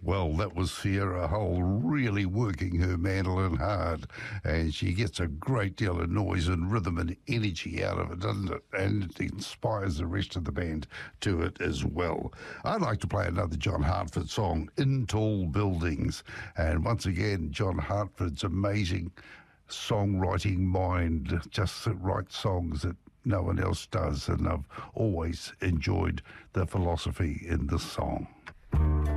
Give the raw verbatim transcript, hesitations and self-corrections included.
Well, that was Sierra Hull really working her mandolin hard, and she gets a great deal of noise and rhythm and energy out of it, doesn't it? And it inspires the rest of the band to it as well. I'd like to play another John Hartford song, In Tall Buildings. And once again, John Hartford's amazing songwriting mind just writes songs that no one else does, and I've always enjoyed the philosophy in this song.